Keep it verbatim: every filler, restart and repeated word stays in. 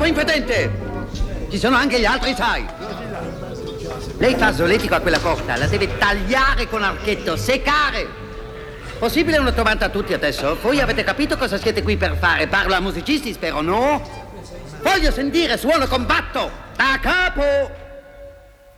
impedente! Ci sono anche gli altri, sai. Lei fa solletico a quella corta, la deve tagliare con archetto, seccare. Possibile uno novanta a tutti adesso? Voi avete capito cosa siete qui per fare? Parlo a musicisti, spero, no? Voglio sentire suono combatto! Da capo!